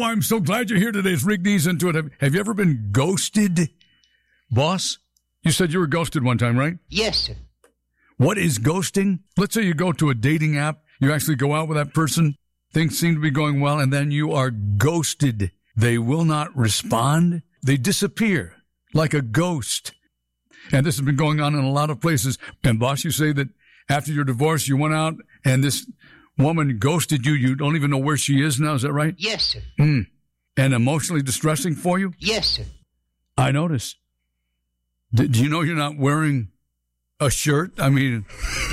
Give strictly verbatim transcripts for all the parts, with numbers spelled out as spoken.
Oh, I'm so glad you're here today. It's Rick Dees Into It. Have, have you ever been ghosted, boss? You said you were ghosted one time, right? Yes, sir. What is ghosting? Let's say you go to a dating app. You actually go out with that person. Things seem to be going well, and then you are ghosted. They will not respond. They disappear like a ghost. And this has been going on in a lot of places. And boss, you say that after your divorce, you went out and this woman ghosted you. You don't even know where she is now. Is that right? Yes, sir. Mm. And emotionally distressing for you? Yes, sir. I noticed. D- do you know you're not wearing a shirt? I mean,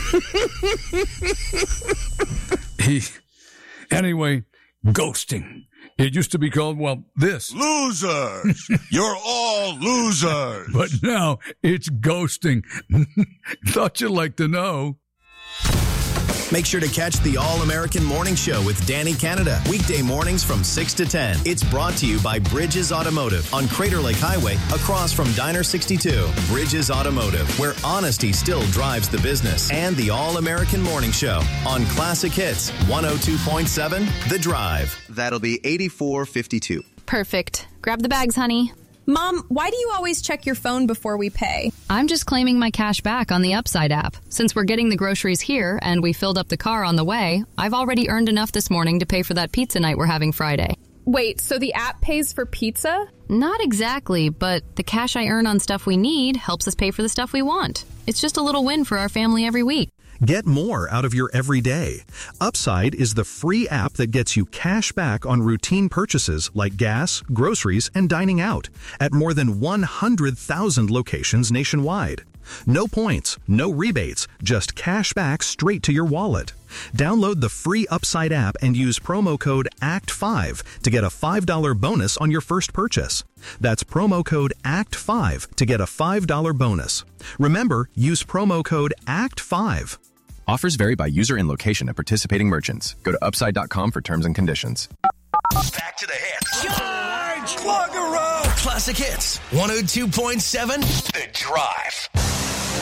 he, anyway, ghosting. It used to be called, well, this. Losers! You're all losers! But now it's ghosting. Thought you'd like to know. Make sure to catch the All-American Morning Show with Danny Canada. Weekday mornings from six to ten. It's brought to you by Bridges Automotive on Crater Lake Highway across from Diner sixty-two. Bridges Automotive, where honesty still drives the business. And the All-American Morning Show on Classic Hits one oh two point seven The Drive. That'll be eighty-four fifty-two. Perfect. Grab the bags, honey. Mom, why do you always check your phone before we pay? I'm just claiming my cash back on the Upside app. Since we're getting the groceries here and we filled up the car on the way, I've already earned enough this morning to pay for that pizza night we're having Friday. Wait, so the app pays for pizza? Not exactly, but the cash I earn on stuff we need helps us pay for the stuff we want. It's just a little win for our family every week. Get more out of your everyday. Upside is the free app that gets you cash back on routine purchases like gas, groceries, and dining out at more than one hundred thousand locations nationwide. No points, no rebates, just cash back straight to your wallet. Download the free Upside app and use promo code A C T five to get a five dollars bonus on your first purchase. That's promo code A C T five to get a five dollars bonus. Remember, use promo code A C T five. Offers vary by user and location at participating merchants. Go to upside dot com for terms and conditions. Back to the hits. George Klugaro. Classic Hits one oh two point seven The Drive.